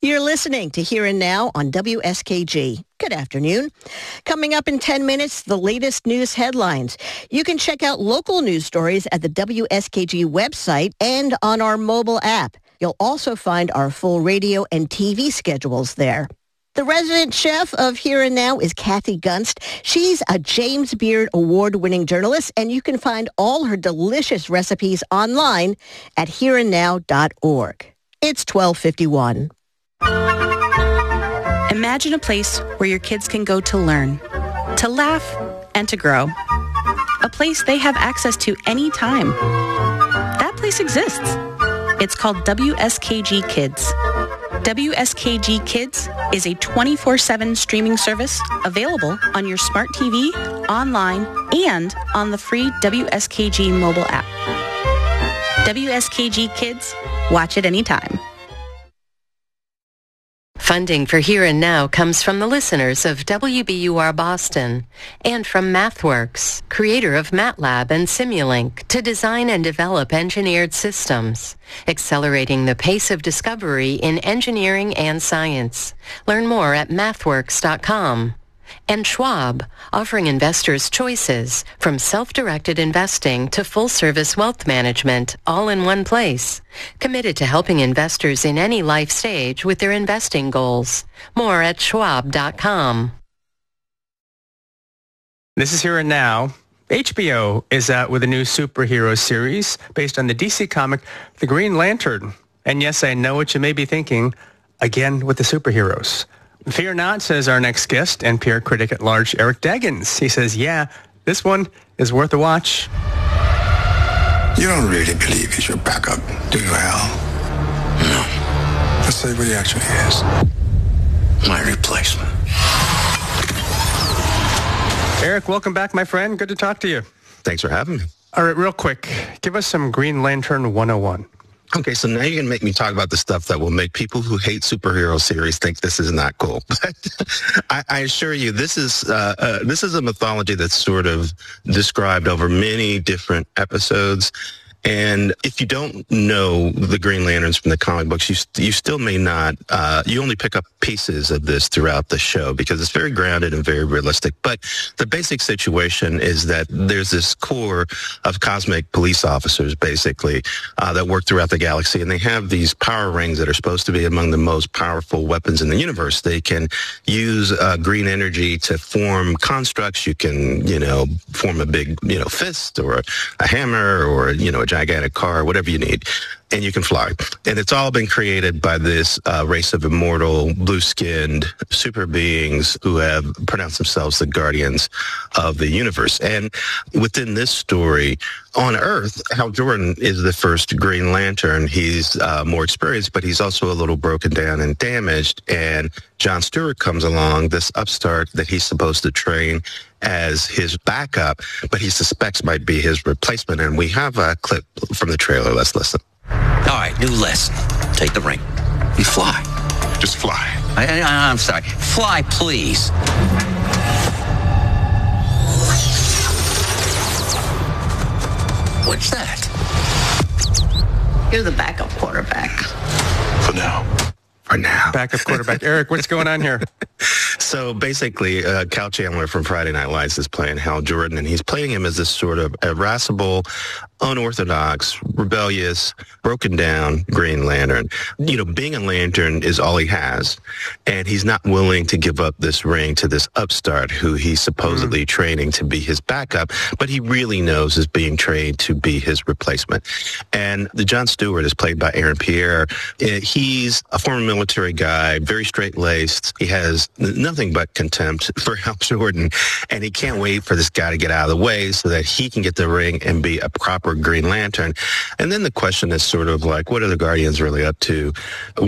You're listening to Here and Now on WSKG. Good afternoon. Coming up in 10 minutes, the latest news headlines. You can check out local news stories at the WSKG website and on our mobile app. You'll also find our full radio and TV schedules there. The resident chef of Here and Now is Kathy Gunst. She's a James Beard Award-winning journalist, and you can find all her delicious recipes online at hereandnow.org. It's 12:51. Imagine a place where your kids can go to learn, to laugh, and to grow. A place they have access to anytime. That place exists. It's called WSKG Kids. WSKG Kids is a 24/7 streaming service available on your smart TV, online, and on the free WSKG mobile app. WSKG Kids, watch it anytime. Funding for Here and Now comes from the listeners of WBUR Boston and from MathWorks, creator of MATLAB and Simulink, to design and develop engineered systems, accelerating the pace of discovery in engineering and science. Learn more at mathworks.com. And Schwab, offering investors choices from self-directed investing to full-service wealth management, all in one place. Committed to helping investors in any life stage with their investing goals. More at schwab.com. This is Here and Now. HBO is out with a new superhero series based on the DC comic The Green Lantern. And yes, I know what you may be thinking, again with the superheroes. Fear not, says our next guest, NPR critic at large, Eric Deggans. He says, yeah, this one is worth a watch. You don't really believe he's your backup, do you, Hal? No. Let's say what he actually is. My replacement. Eric, welcome back, my friend. Good to talk to you. Thanks for having me. All right, real quick, give us some Green Lantern 101. Okay, so now you're going to make me talk about the stuff that will make people who hate superhero series think this is not cool. But I assure you, this is a mythology that's sort of described over many different episodes. And if you don't know the Green Lanterns from the comic books, you still may not, you only pick up pieces of this throughout the show because it's very grounded and very realistic. But the basic situation is that there's this corps of cosmic police officers, basically, that work throughout the galaxy. And they have these power rings that are supposed to be among the most powerful weapons in the universe. They can use green energy to form constructs. You can, form a big, fist or a hammer or, a gigantic car, whatever you need, and you can fly. And it's all been created by this race of immortal, blue-skinned super beings who have pronounced themselves the guardians of the universe. And within this story, on Earth, Hal Jordan is the first Green Lantern. He's more experienced, but he's also a little broken down and damaged. And John Stewart comes along, this upstart that he's supposed to train as his backup, but he suspects might be his replacement. And we have a clip from the trailer. Let's listen. All right, new lesson. Take the ring. You fly. Just fly. I'm sorry. Fly, please. What's that? You're the backup quarterback. For now. For now. Backup quarterback. Eric, what's going on here? So basically, Cal Chandler from Friday Night Lights is playing Hal Jordan, and he's playing him as this sort of irascible, unorthodox, rebellious, broken down Green Lantern. Being a lantern is all he has, and he's not willing to give up this ring to this upstart who he's supposedly training to be his backup, but he really knows is being trained to be his replacement. And the John Stewart is played by Aaron Pierre. He's a former military guy, very straight-laced. He has nothing but contempt for Hal Jordan, and he can't wait for this guy to get out of the way so that he can get the ring and be a proper Green Lantern. And then the question is sort of like, what are the Guardians really up to?